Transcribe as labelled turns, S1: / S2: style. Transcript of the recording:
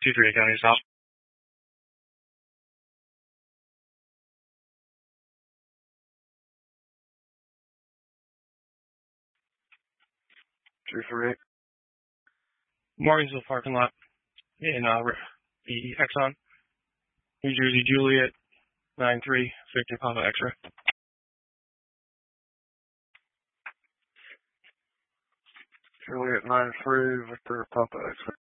S1: 2-3 County South.
S2: Two for eight.
S1: Morganville parking lot in the Exxon. New Jersey Juliet 93 Victor Papa X-ray.
S2: Juliet 93 Victor Papa X-ray.